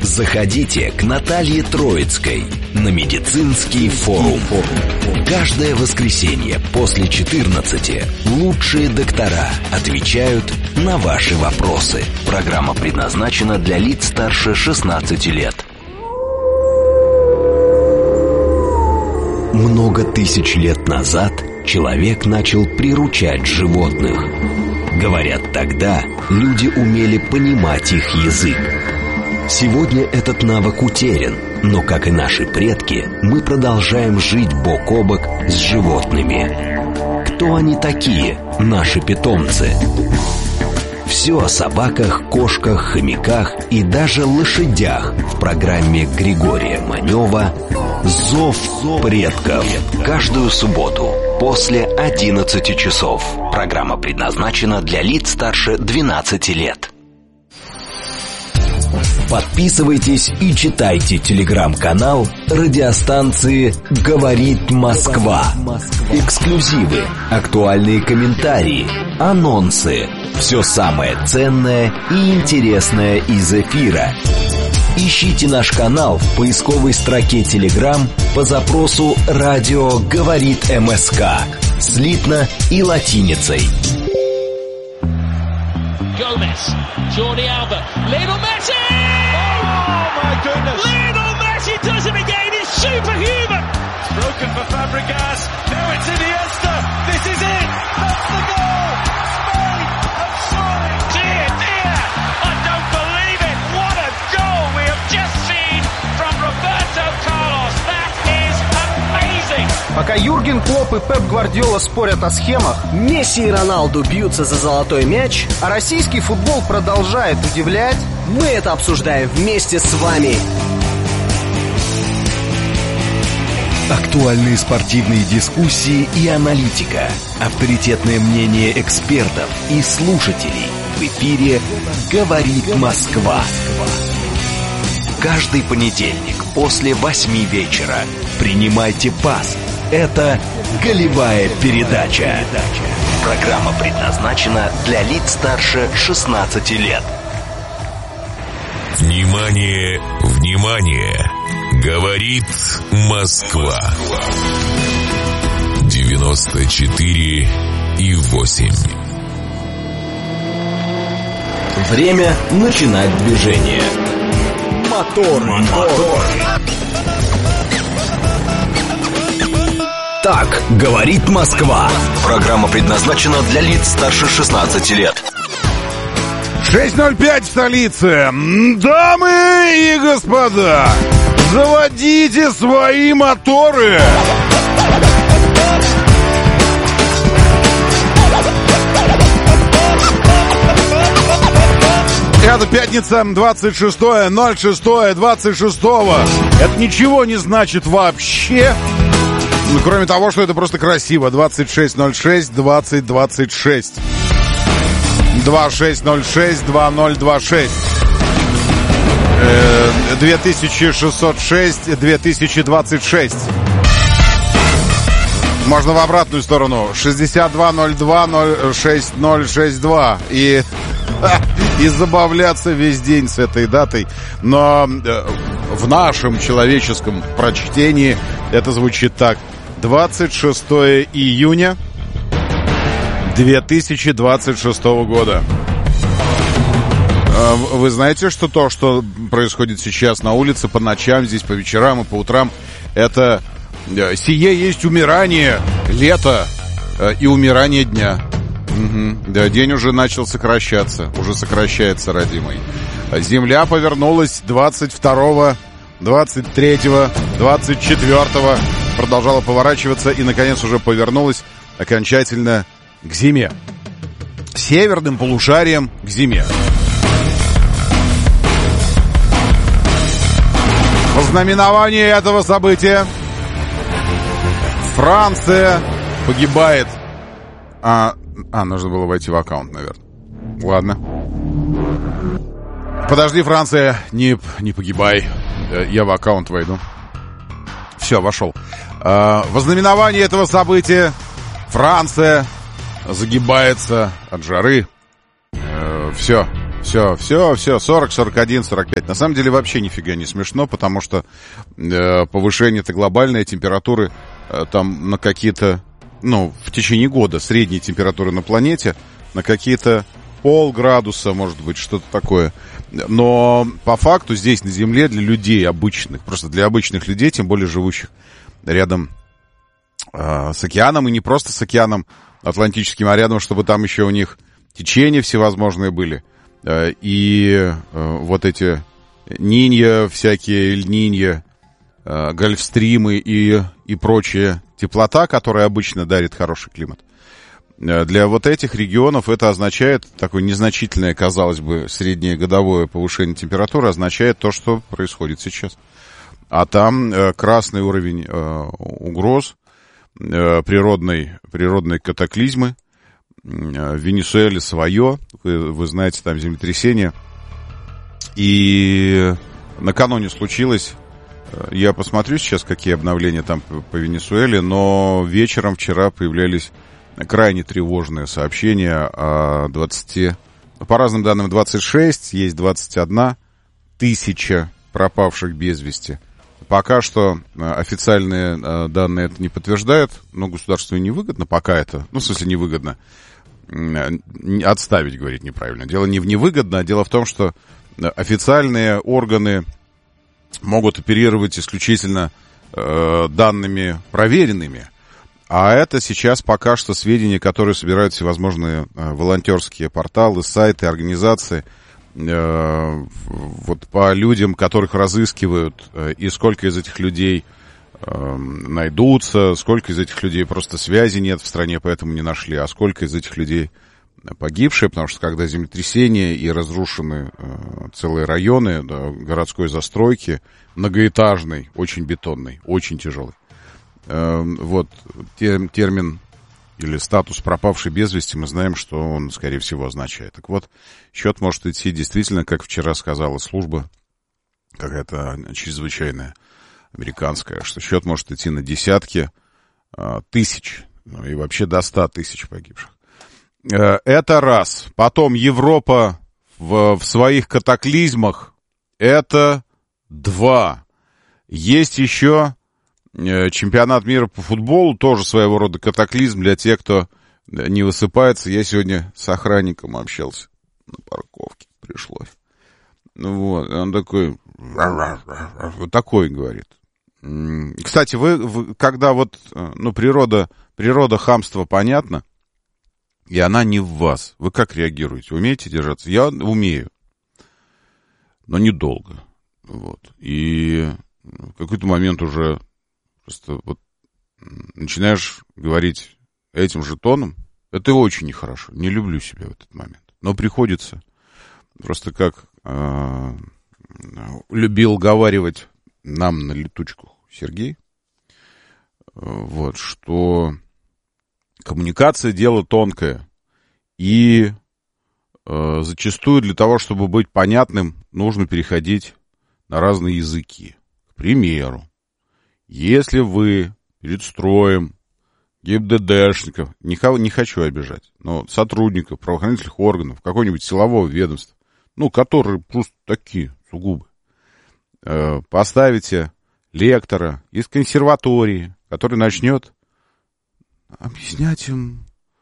Заходите к Наталье Троицкой на медицинский форум. Каждое воскресенье после 14 лучшие доктора отвечают на ваши вопросы. Программа предназначена для лиц старше 16 лет. Много тысяч лет назад человек начал приручать животных. Говорят, тогда люди умели понимать их язык. Сегодня этот навык утерян, но, как и наши предки, мы продолжаем жить бок о бок с животными. Кто они такие, наши питомцы? Все о собаках, кошках, хомяках и даже лошадях в программе Григория Манева «Зов предков». Каждую субботу после 11 часов. Программа предназначена для лиц старше 12 лет. Подписывайтесь и читайте телеграм-канал радиостанции «Говорит Москва». Эксклюзивы, актуальные комментарии, анонсы. Все самое ценное и интересное из эфира. Ищите наш канал в поисковой строке Telegram по запросу «Радио говорит МСК» слитно и латиницей. Gomez, Jordi Alba, Lionel Messi! Oh my goodness! Lionel Messi does it again, he's superhuman! It's broken for Fabregas, now it's Iniesta, this is it, that's the goal! Spain have scored! Dear, dear, I don't believe it, what a goal we have just seen from Roberto Carlos, that is amazing! Пока Юрген Клопп и Пеп Гвардиола спорят о схемах, Месси и Роналду бьются за золотой мяч, а российский футбол продолжает удивлять, мы это обсуждаем вместе с вами. Актуальные спортивные дискуссии и аналитика, авторитетное мнение экспертов и слушателей. В эфире «Говорит Москва». Каждый понедельник после 8 вечера принимайте пас. Это «Голевая передача». Программа предназначена для лиц старше 16 лет. Внимание, внимание! Говорит Москва. 94,8. Время начинать движение. Мотор. Так говорит Москва. Программа предназначена для лиц старше 16 лет. 6:05 в столице. Дамы и господа, заводите свои моторы. Это пятница, 26.06.26. Это ничего не значит вообще. Ну, кроме того, что это просто красиво. 26.06, 20.26. 2606, 2026. 2606, 2026. Можно в обратную сторону. 6202-06062. И забавляться весь день с этой датой. Но в нашем человеческом прочтении это звучит так. 26 июня 2026 года. Вы знаете, что то, что происходит сейчас на улице по ночам, здесь по вечерам и по утрам, это сие есть умирание лета и умирание дня. Угу. Да, день уже начал сокращаться, уже сокращается, родимый. Земля повернулась 22-го, 23-го, 24-го, продолжала поворачиваться и, наконец, уже повернулась окончательно к зиме. Северным полушарием к зиме. В знаменовании этого события Франция погибает. Нужно было войти в аккаунт, наверное. Ладно. Подожди, Франция, не погибай. Я в аккаунт войду. Все, вошел. В знаменовании этого события Франция загибается от жары. Все Все, 40, 41, 45. На самом деле вообще нифига не смешно, потому что повышение-то глобальной температуры там на какие-то, в течение года средней температуры на планете на какие-то полградуса, может быть, что-то такое. Но по факту здесь на Земле для людей обычных, просто для обычных людей, тем более живущих рядом с океаном, и не просто с океаном Атлантическим, а рядом, чтобы там еще у них течения всевозможные были. И вот эти Нинья, всякие Эль-Нинья, Гольфстримы и прочая теплота, которая обычно дарит хороший климат. Для вот этих регионов это означает, такое незначительное, казалось бы, среднегодовое повышение температуры, означает то, что происходит сейчас. А там красный уровень угроз, природной катаклизмы. В Венесуэле свое, вы знаете, там землетрясение. И накануне случилось, я посмотрю сейчас, какие обновления там по Венесуэле, но вечером вчера появлялись крайне тревожные сообщения о 20, по разным данным 26, есть 21 тысяча пропавших без вести. Пока что официальные данные это не подтверждают, но государству невыгодно, пока это, в смысле невыгодно, отставить, говорить неправильно. Дело не в невыгодно, а дело в том, что официальные органы могут оперировать исключительно данными проверенными. А это сейчас пока что сведения, которые собирают всевозможные волонтерские порталы, сайты, организации, вот по людям, которых разыскивают, и сколько из этих людей найдутся, сколько из этих людей просто связи нет в стране, поэтому не нашли, а сколько из этих людей погибшие, потому что когда землетрясение и разрушены целые районы городской застройки, многоэтажной, очень бетонной, очень тяжелой. Вот термин или статус пропавший без вести, мы знаем, что он, скорее всего, означает. Так вот, счет может идти действительно, как вчера сказала служба, какая-то чрезвычайная, американская, что счет может идти на десятки тысяч, и вообще до 100 тысяч погибших. Это раз. Потом Европа в своих катаклизмах, это два. Есть еще чемпионат мира по футболу, тоже своего рода катаклизм для тех, кто не высыпается. Я сегодня с охранником общался на парковке, пришлось. Вот, он такой, вот такой говорит. Кстати, вы когда вот, природа хамства понятна, и она не в вас. Вы как реагируете? Умеете держаться? Я умею, но недолго. Вот. И в какой-то момент уже просто вот начинаешь говорить этим же тоном. Это очень нехорошо. Не люблю себя в этот момент. Но приходится. Просто как любил говаривать нам на летучках Сергей, вот, что коммуникация — дело тонкое. И зачастую для того, чтобы быть понятным, нужно переходить на разные языки. К примеру, если вы перед строем ГИБДДшников, не хочу обижать, но сотрудников правоохранительных органов, какого-нибудь силового ведомства, которые просто такие сугубо, поставите лектора из консерватории, который начнет объяснять им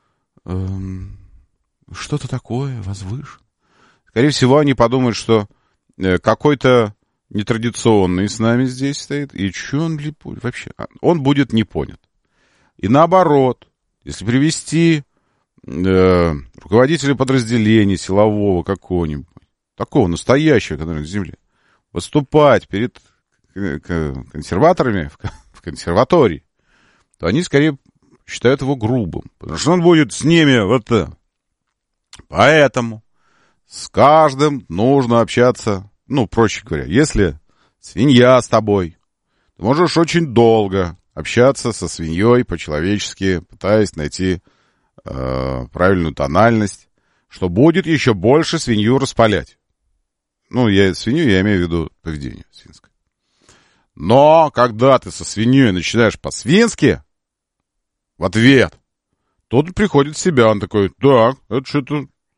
что-то такое возвышенное. Скорее всего, они подумают, что какой-то нетрадиционный с нами здесь стоит, и что он липуль вообще? Он будет не понят. И наоборот, если привести руководителя подразделения силового какого-нибудь, такого настоящего, который на земле, выступать перед консерваторами в консерватории, то они скорее считают его грубым, потому что он будет с ними вот так. Поэтому с каждым нужно общаться, проще говоря, если свинья с тобой, ты можешь очень долго общаться со свиньей по-человечески, пытаясь найти правильную тональность, что будет еще больше свинью распалять. Свинью я имею в виду поведение свинское. Но когда ты со свиньей начинаешь по-свински, в ответ, тот приходит в себя, он такой, так, это что-то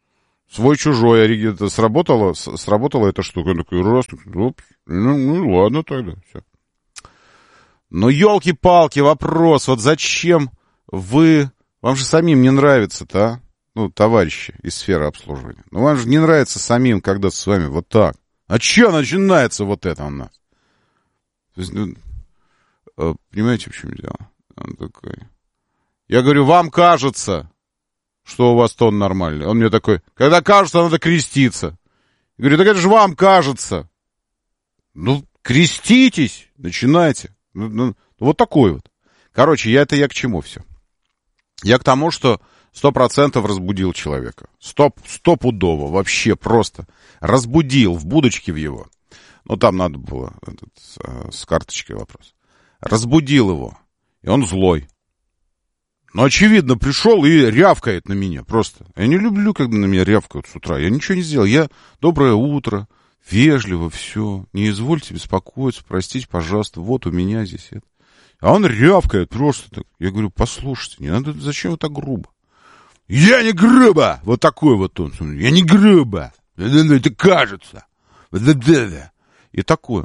Свой-чужой, это сработала эта штука. Я такой, раз, ну ладно тогда, все. Но елки-палки, вопрос, вот зачем вам же самим не нравится-то, а? Ну, товарищи из сферы обслуживания. Ну, вам же не нравится самим, когда с вами вот так. А че начинается вот это у нас? То есть, понимаете, в чем дело? Он такой... Я говорю, вам кажется, что у вас тон нормальный. Он мне такой, когда кажется, надо креститься. Я говорю, так это же вам кажется. Ну, креститесь, начинайте. Ну, вот такой вот. Короче, я к чему все? Я к тому, что 100% разбудил человека. Стопудово, вообще просто. Разбудил в будочке в его. Ну, там надо было с карточкой вопрос. Разбудил его. И он злой. Ну, очевидно, пришел и рявкает на меня просто. Я не люблю, когда на меня рявкают с утра. Я ничего не сделал. Я доброе утро, вежливо, все. Не извольте беспокоиться, простите, пожалуйста. Вот у меня здесь это. А он рявкает просто так. Я говорю, послушайте, не надо, зачем вы так грубо? Я не грубо! Вот такой вот он. Я не грубо. Это кажется. И такое.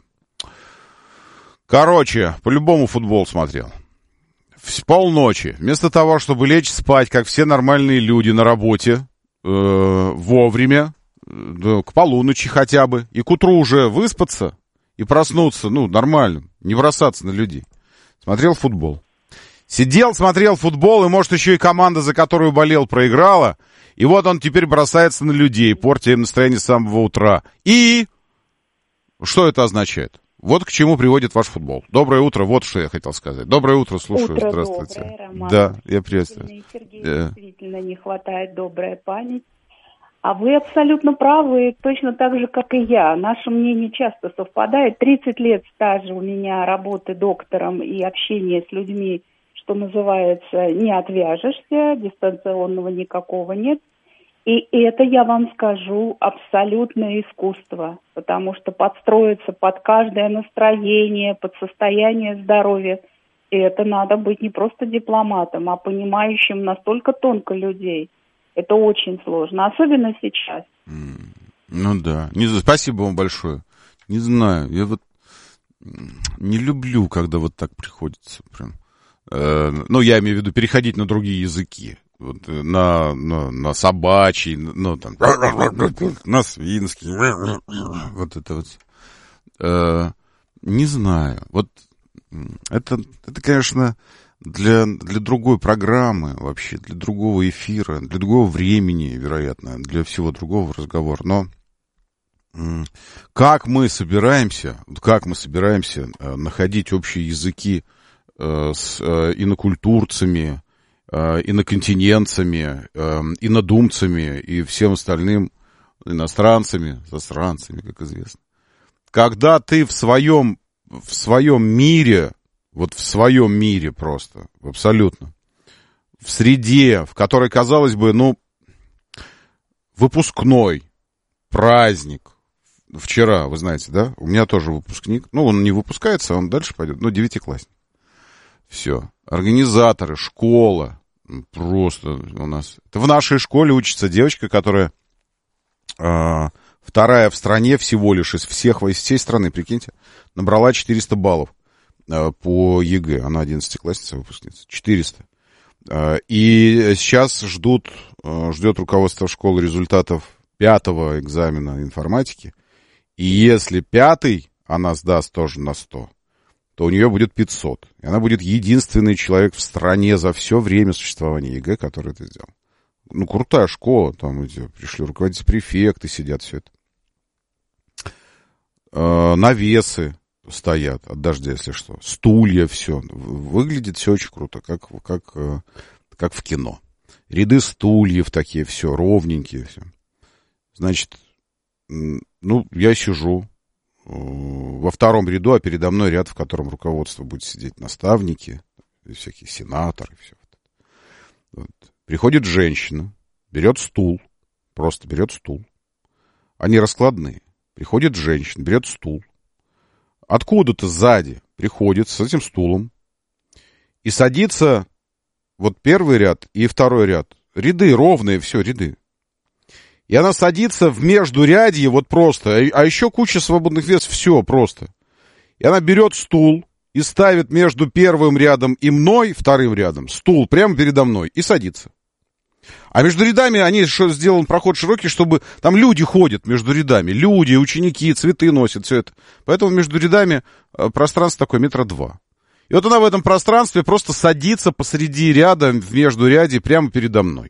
Короче, по-любому футбол смотрел. В полночи. Вместо того, чтобы лечь спать, как все нормальные люди на работе, вовремя, к полуночи хотя бы, и к утру уже выспаться и проснуться, ну, нормально, не бросаться на людей. Смотрел футбол. Сидел, смотрел футбол, и, может, еще и команда, за которую болел, проиграла. И вот он теперь бросается на людей, портя им настроение с самого утра. И что это означает? Вот к чему приводит ваш футбол. Доброе утро, вот что я хотел сказать. Доброе утро, слушаю. Утро здравствуйте. Доброе, Роман. Да, я приветствую. Сергей, действительно не хватает добрая память. А вы абсолютно правы, точно так же, как и я. Наше мнение часто совпадает. 30 лет стажа у меня работы доктором и общения с людьми, что называется, не отвяжешься, дистанционного никакого нет. И это, я вам скажу, абсолютное искусство, потому что подстроиться под каждое настроение, под состояние здоровья, это надо быть не просто дипломатом, а понимающим настолько тонко людей. Это очень сложно, особенно сейчас. Ну да. Спасибо вам большое. Не знаю, я вот не люблю, когда вот так приходится прям. Ну, я имею в виду переходить на другие языки. Вот, на собачий, ну, там, на свинский. Вот это вот. Не знаю. Вот это конечно, для другой программы вообще, для другого эфира, для другого времени, вероятно, для всего другого разговора. Но как мы собираемся находить общие языки с инокультурцами, иноконтинентцами, инодумцами и всем остальным иностранцами, засранцами, как известно. Когда ты в своем мире, вот в своем мире просто, абсолютно, в среде, в которой, казалось бы, ну, выпускной, праздник. Вчера, вы знаете, да? У меня тоже выпускник. Ну, он не выпускается, он дальше пойдет. Ну, 9-классник. Все. Организаторы, школа. Просто у нас... Это в нашей школе учится девочка, которая вторая в стране всего лишь из всей страны, прикиньте, набрала 400 баллов по ЕГЭ. Она 11-классница, выпускница. 400. И сейчас ждет руководство школы результатов 5-го экзамена информатики. И если 5-й она сдаст тоже на 100, то у нее будет 500. И она будет единственный человек в стране за все время существования ЕГЭ, который это сделал. Ну, крутая школа, там эти пришли руководители, префекты сидят, все это. Навесы стоят от дождя, если что. Стулья, все. Выглядит все очень круто, как в кино. Ряды стульев такие, все, ровненькие, все. Значит, ну, я сижу во втором ряду, а передо мной ряд, в котором руководство будет сидеть наставники, всякие сенаторы, все. Вот. Приходит женщина, берет стул, просто берет стул. Они раскладные. Приходит женщина, берет стул. Откуда-то сзади приходит с этим стулом и садится вот первый ряд и второй ряд. Ряды ровные, все, ряды. И она садится в междурядье, вот просто. А еще куча свободных мест, все просто. И она берет стул и ставит между первым рядом и мной, вторым рядом, стул прямо передо мной и садится. А между рядами они сделан проход широкий, чтобы там люди ходят между рядами. Люди, ученики, цветы носят, все это. Поэтому между рядами пространство такое 2 метра. И вот она в этом пространстве просто садится посреди ряда, в междуряде, прямо передо мной.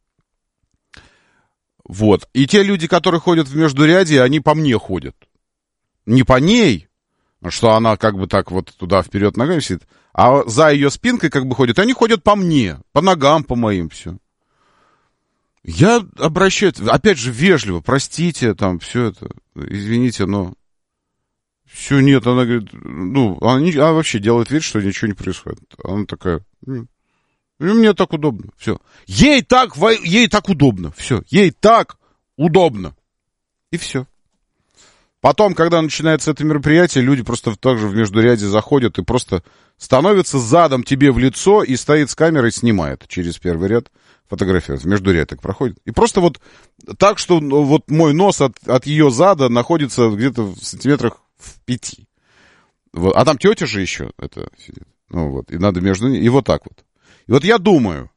Вот. И те люди, которые ходят в междуряде, они по мне ходят. Не по ней, что она как бы так вот туда вперед ногами сидит, а за ее спинкой как бы ходят. Они ходят по мне, по ногам, по моим, все. Я обращаюсь, опять же, вежливо, простите, там, все это, извините, но... Все, нет, она говорит, ну, она вообще делает вид, что ничего не происходит. Она такая, мне так удобно, все. Ей так удобно, все, ей так удобно. И все. Потом, когда начинается это мероприятие, люди просто также в междуряде заходят и просто становятся задом тебе в лицо и стоит с камерой, снимает через первый ряд, фотографирует, в междуряд так проходит. И просто вот так, что вот мой нос от ее зада находится где-то в сантиметрах в 5. Вот. А там тетя же еще это сидит. Ну вот, и надо между ними, и вот так вот. И вот я думаю,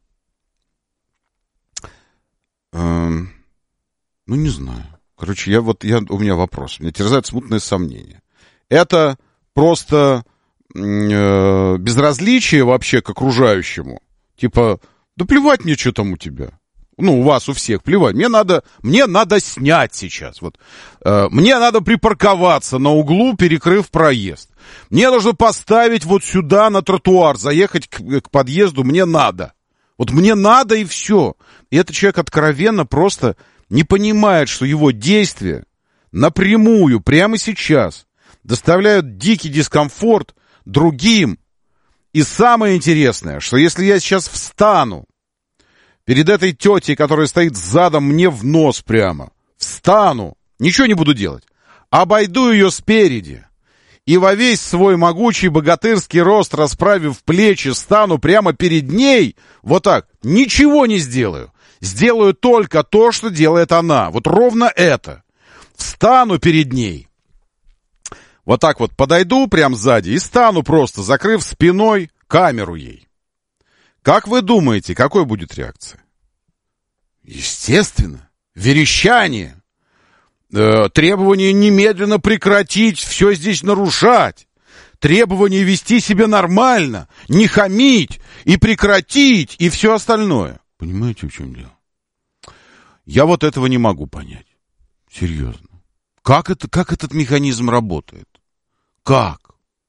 ну не знаю. Короче, у меня вопрос. Меня терзают смутные сомнения. Это просто безразличие вообще к окружающему. Типа, да плевать мне, что там у тебя. Ну, у вас, у всех, плевать. Мне надо снять сейчас. Вот. Мне надо припарковаться на углу, перекрыв проезд. Мне нужно поставить вот сюда на тротуар, заехать к подъезду. Мне надо. Вот мне надо и все. И этот человек откровенно просто не понимает, что его действия напрямую, прямо сейчас, доставляют дикий дискомфорт другим. И самое интересное, что если я сейчас встану перед этой тетей, которая стоит задом мне в нос прямо, встану, ничего не буду делать, обойду ее спереди и во весь свой могучий богатырский рост, расправив плечи, стану прямо перед ней, вот так, ничего не сделаю. Сделаю только то, что делает она. Вот ровно это. Встану перед ней. Вот так вот подойду прямо сзади и стану просто, закрыв спиной камеру ей. Как вы думаете, какой будет реакция? Естественно, верещание. Требование немедленно прекратить все здесь нарушать. Требование вести себя нормально, не хамить и прекратить, и все остальное. Понимаете, в чем дело? Я вот этого не могу понять. Серьезно. Как этот механизм работает? Как?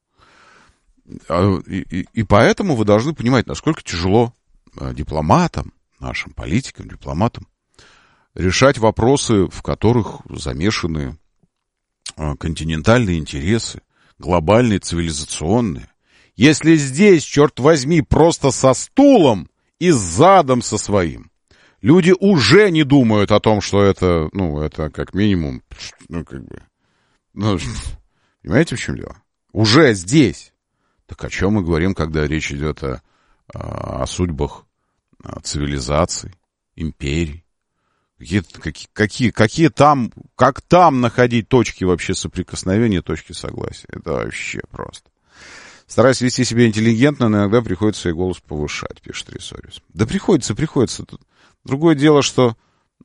И поэтому вы должны понимать, насколько тяжело дипломатам, нашим политикам, дипломатам, решать вопросы, в которых замешаны континентальные интересы, глобальные, цивилизационные. Если здесь, черт возьми, просто со стулом и с задом со своим, люди уже не думают о том, что это, это как минимум, понимаете, в чем дело? Уже здесь. Так о чем мы говорим, когда речь идет о судьбах цивилизаций, империй? Какие там, как там находить точки вообще соприкосновения, точки согласия? Это вообще просто. Стараюсь вести себя интеллигентно, но иногда приходится и голос повышать, пишет Рисорис. Да приходится. Другое дело, что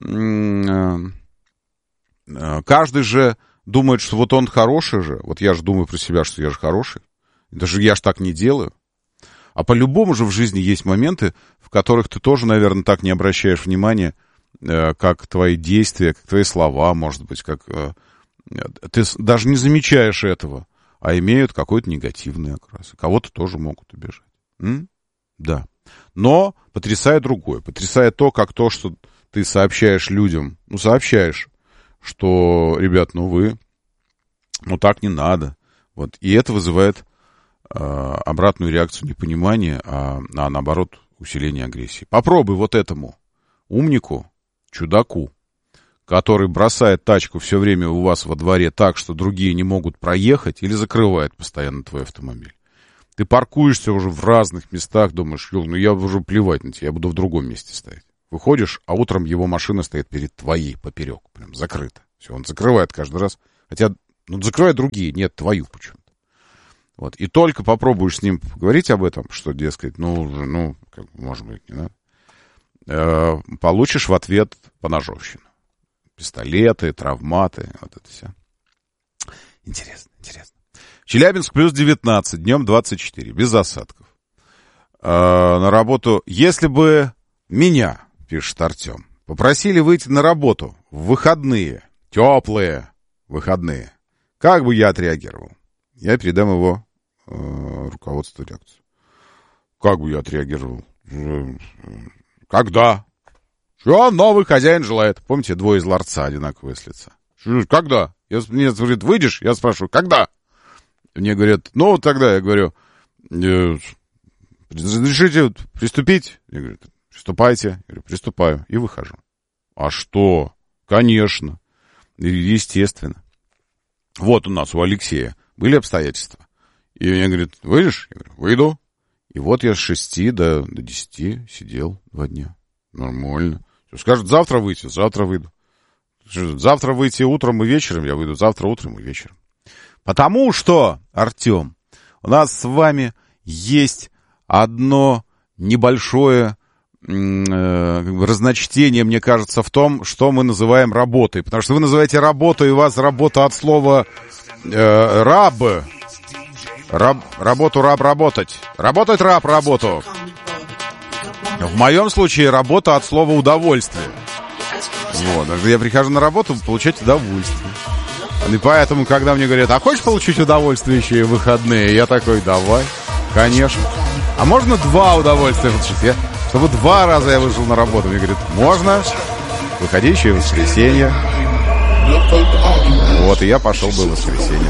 каждый же думает, что вот он хороший же. Вот я же думаю про себя, что я же хороший. Даже я же так не делаю. А по-любому же в жизни есть моменты, в которых ты тоже, наверное, так не обращаешь внимания, как твои действия, как твои слова, может быть, как ты даже не замечаешь этого, а имеют какой-то негативный окрас. Кого-то тоже могут обижать. Да. Но потрясает другое. Потрясает то, что ты сообщаешь людям. Сообщаешь, что, ребят, вы, так не надо. Вот. И это вызывает обратную реакцию непонимания, а наоборот, усиление агрессии. Попробуй вот этому умнику, чудаку, который бросает тачку все время у вас во дворе так, что другие не могут проехать, или закрывает постоянно твой автомобиль. Ты паркуешься уже в разных местах, думаешь, я уже плевать на тебя, я буду в другом месте стоять. Выходишь, а утром его машина стоит перед твоей поперек, прям закрыта. Все, он закрывает каждый раз. Хотя, закрывает другие, нет, твою почему-то. Вот. И только попробуешь с ним поговорить об этом, что, дескать, может быть, не надо, получишь в ответ поножовщину. Пистолеты, травматы, вот это все. Интересно. Челябинск плюс 19, днем 24, без осадков. На работу, если бы меня, пишет Артем, попросили выйти на работу в выходные, теплые выходные, как бы я отреагировал? Я передам его руководству реакцию. Как бы я отреагировал? Когда? Что новый хозяин желает? Помните, двое из ларца одинаковые с лица. Когда? Мне говорит, выйдешь? Я спрашиваю, когда? Мне говорят, тогда. Я говорю, разрешите приступить? Я говорю, приступайте. Я говорю, приступаю. И выхожу. А что? Конечно. Естественно. Вот у нас, у Алексея, были обстоятельства. И мне говорит, выйдешь? Я говорю, выйду. И вот я с 6 до 10 сидел 2 дня. Нормально. Скажут, завтра выйти, завтра выйду. Завтра выйти утром и вечером, я выйду завтра утром и вечером. Потому что, Артем, у нас с вами есть одно небольшое разночтение, мне кажется, в том, что мы называем работой. Потому что вы называете работой, и у вас работа от слова раб. Работу раб работать. Работать раб работу. В моем случае работа от слова удовольствие. Вот, я прихожу на работу получать удовольствие. И поэтому, когда мне говорят, а хочешь получить удовольствие еще и в выходные? Я такой, давай, конечно. А можно 2 удовольствия получить? Чтобы 2 раза я вышел на работу. Мне говорят, можно. Выходи еще и в воскресенье. Вот, и я пошел бы в воскресенье.